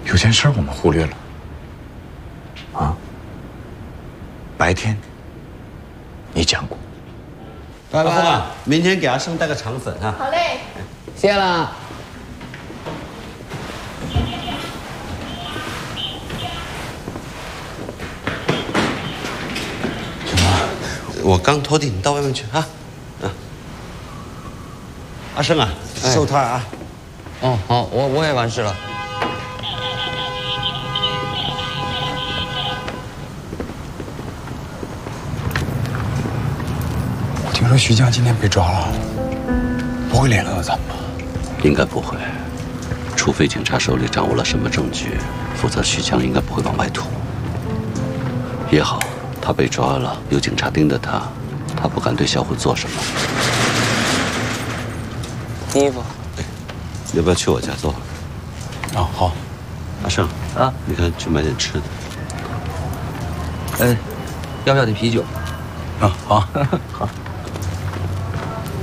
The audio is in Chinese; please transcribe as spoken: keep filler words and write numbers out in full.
有件事我们忽略了。啊？白天你讲过。 拜拜。啊，明天给阿生带个肠粉啊。 好嘞。 谢了。 我刚拖地，你到外面去啊。啊，阿生啊，收摊啊。 哦，好，我我也完事了。 我听说徐江今天被抓了，不会联络咱们吧？ 应该不会，除非警察手里掌握了什么证据，否则徐江应该不会往外吐。也好。 他被抓了，有警察盯着他，他不敢对小虎做什么。 衣服， 哎，要不要去我家坐会儿？啊，好。 阿胜啊，你看去买点吃的。 哎，要不要点啤酒？ 啊，好， 好。